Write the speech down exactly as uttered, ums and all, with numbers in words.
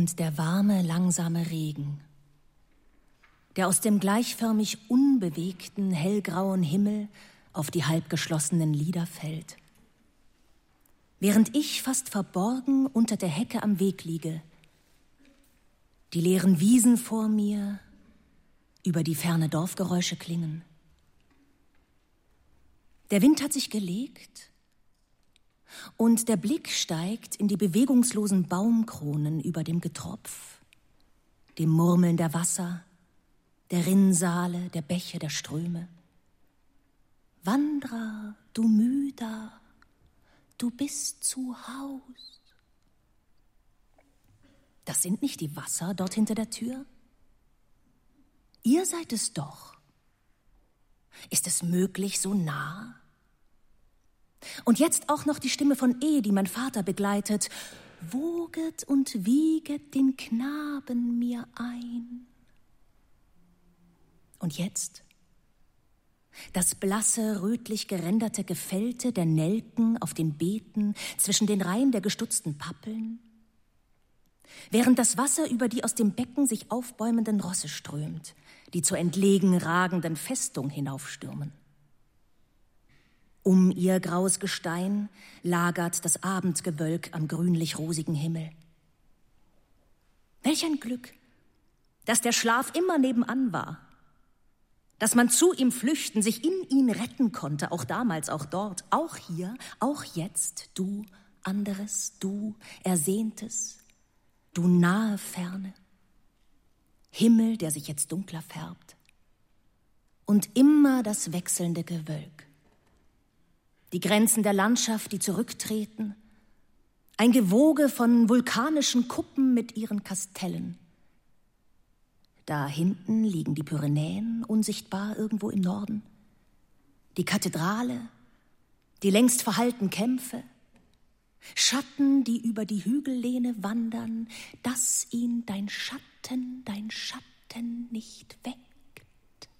Und der warme, langsame Regen, der aus dem gleichförmig unbewegten, hellgrauen Himmel auf die halbgeschlossenen Lider fällt. Während ich fast verborgen unter der Hecke am Weg liege, die leeren Wiesen vor mir über die ferne Dorfgeräusche klingen. Der Wind hat sich gelegt und der Blick steigt in die bewegungslosen Baumkronen über dem Getropf, dem Murmeln der Wasser, der Rinnsale, der Bäche, der Ströme. Wanderer, du Müder, du bist zu Haus. Das sind nicht die Wasser dort hinter der Tür? Ihr seid es doch. Ist es möglich, so nah? Und jetzt auch noch die Stimme von E, die mein Vater begleitet. Woget und wieget den Knaben mir ein. Und jetzt? Das blasse, rötlich geränderte Gefällte der Nelken auf den Beeten zwischen den Reihen der gestutzten Pappeln. Während das Wasser über die aus dem Becken sich aufbäumenden Rosse strömt, die zur entlegen ragenden Festung hinaufstürmen. Um ihr graues Gestein lagert das Abendgewölk am grünlich-rosigen Himmel. Welch ein Glück, dass der Schlaf immer nebenan war, dass man zu ihm flüchten, sich in ihn retten konnte, auch damals, auch dort, auch hier, auch jetzt, du anderes, du Ersehntes, du nahe Ferne, Himmel, der sich jetzt dunkler färbt und immer das wechselnde Gewölk. Die Grenzen der Landschaft, die zurücktreten, ein Gewoge von vulkanischen Kuppen mit ihren Kastellen. Da hinten liegen die Pyrenäen, unsichtbar irgendwo im Norden, die Kathedrale, die längst verhallten Kämpfe, Schatten, die über die Hügellehne wandern, dass ihn dein Schatten, dein Schatten nicht weg.